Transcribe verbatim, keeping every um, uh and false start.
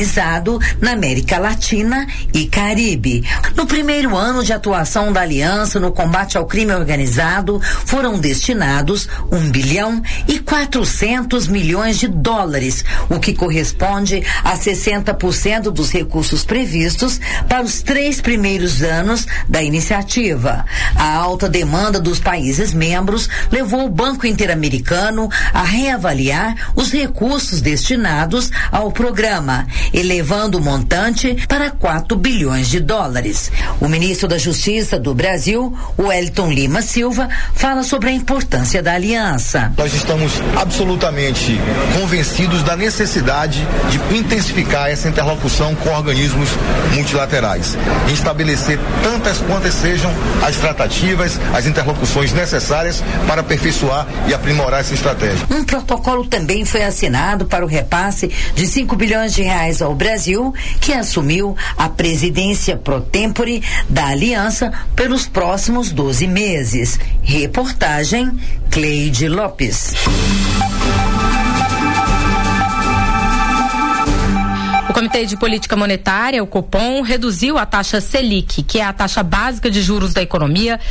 organizado na América Latina e Caribe. No primeiro ano de atuação da aliança no combate ao crime organizado, foram destinados um bilhão e quatrocentos milhões de dólares, o que corresponde a sessenta por cento dos recursos previstos para os três primeiros anos da iniciativa. A alta demanda dos países membros levou o Banco Interamericano a reavaliar os recursos destinados ao programa, elevando o montante para quatro bilhões de dólares. O ministro da Justiça do Brasil, Wellington Lima Silva, fala sobre a importância da aliança. Nós estamos absolutamente convencidos da necessidade de intensificar essa interlocução com organismos multilaterais, em estabelecer tantas quantas sejam as tratativas, as interlocuções necessárias para aperfeiçoar e aprimorar essa estratégia. Um protocolo também foi assinado para o repasse de cinco bilhões de reais ao Brasil, que assumiu a presidência pro tempore da aliança pelos próximos doze meses. Reportagem Cleide Lopes. O Comitê de Política Monetária, o Copom, reduziu a taxa Selic, que é a taxa básica de juros da economia,